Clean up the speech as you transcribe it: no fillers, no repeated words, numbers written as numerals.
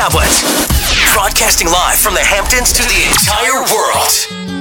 tablet. Broadcasting live from the Hamptons to the entire world.